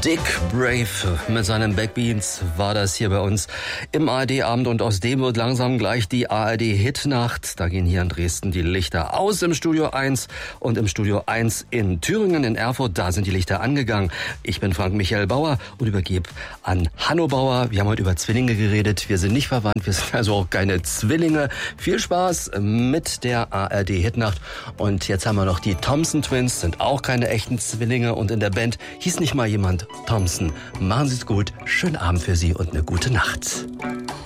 Dick Brave mit seinen Backbeats war das hier bei uns im ARD-Abend und aus dem wird langsam gleich die ARD-Hitnacht. Da gehen hier in Dresden die Lichter aus im Studio 1 und im Studio 1 in Thüringen, in Erfurt, da sind die Lichter angegangen. Ich bin Frank Michael Bauer und übergebe an Hanno Bauer. Wir haben heute über Zwillinge geredet. Wir sind nicht verwandt, wir sind also auch keine Zwillinge. Viel Spaß mit der ARD-Hitnacht. Und jetzt haben wir noch die Thompson Twins, sind auch keine echten Zwillinge und in der Band hieß nicht mal jemand Thompson. Machen Sie es gut, schönen Abend für Sie und eine gute Nacht.